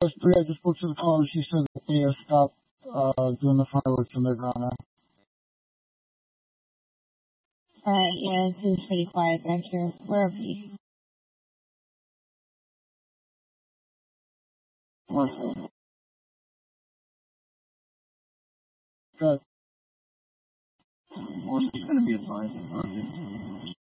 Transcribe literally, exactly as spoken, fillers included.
Yeah, I just spoke to the caller. She said that they have stopped uh, doing the fireworks on their ground now. Alright, yeah, it seems pretty quiet back here. Where are we? What's Good. Well, it's gonna be a fine.